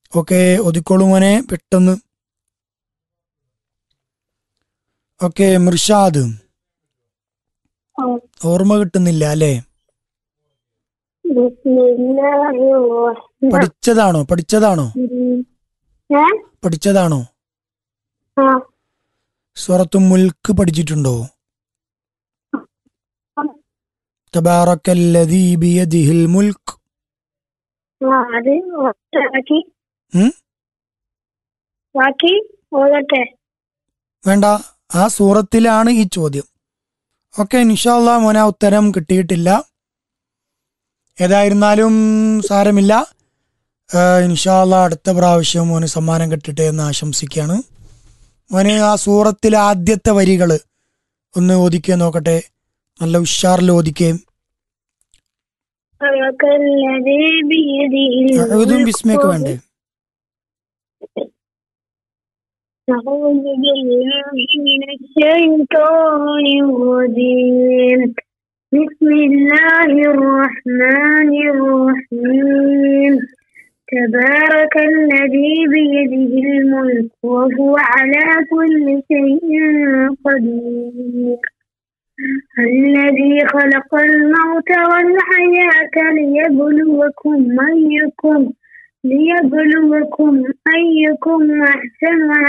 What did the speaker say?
Okay, ഒതുക്കോളൂ മോനെ പെട്ടെന്ന്. Okay, Mirshad ഓർമ്മ കിട്ടുന്നില്ല അല്ലേ? പഠിച്ചതാണോ സൂറത്തു മുൽക്ക് പഠിച്ചിട്ടുണ്ടോ? തബാറക്കല്ലദീ ബിയദിഹിൽ മുൽക്ക്. വേണ്ട, ആ സൂറത്തിലാണ് ഈ ചോദ്യം. ഓക്കെ, ഇൻഷാ അല്ലാഹ് മോനെ ഉത്തരം കിട്ടിയിട്ടില്ല. ഏതായിരുന്നാലും സാരമില്ല. ഇൻഷാ അല്ലാഹ് അടുത്ത പ്രാവശ്യം മോന് സമ്മാനം കിട്ടട്ടെ എന്ന് ആശംസിക്കുകയാണ്. മോന് ആ സൂറത്തിലെ ആദ്യത്തെ വരികൾ ഒന്ന് ഓദിക്കാൻ നോക്കട്ടെ, നല്ല ഉഷാറിൽ ഓദിക്കുകയും. ബിസ്മിയൊക്കെ വേണ്ടേ? أعوذ بالله من الشيطان الرجيم بسم الله الرحمن الرحيم تبارك الذي بيده الملك وهو على كل شيء قدير الذي خلق الموت والحياة ليبلوكم أيكم أحسن